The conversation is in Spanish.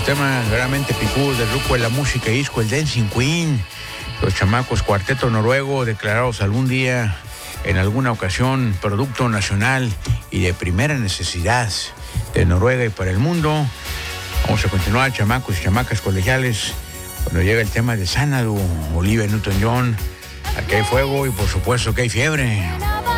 tema realmente picudo del grupo de la música disco, el Dancing Queen. Los chamacos cuarteto noruego declarados algún día, en alguna ocasión, producto nacional y de primera necesidad de Noruega y para el mundo. Vamos a continuar, chamacos y chamacas colegiales, cuando llega el tema de Xanadu, Olivia Newton-John. Aquí hay fuego y por supuesto que hay fiebre.